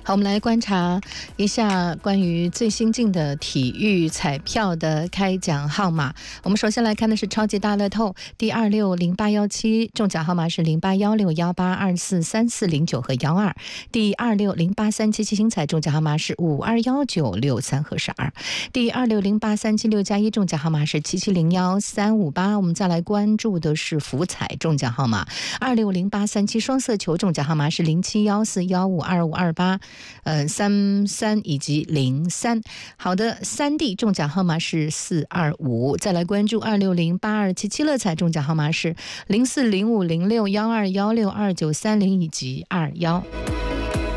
好，我们来观察一下关于最新进的体育彩票的开奖号码。我们首先来看的是超级大乐透，第260817中奖号码是081618243409和12，第260837七星彩中奖号码是521963和12，第26083761中奖号码是77013558。我们再来关注的是福彩中奖号码260837双色球中奖号码是0714152528。33以及03。好的，3D 中奖号码是425。再来关注260827乐彩中奖号码是04050612162930以及21。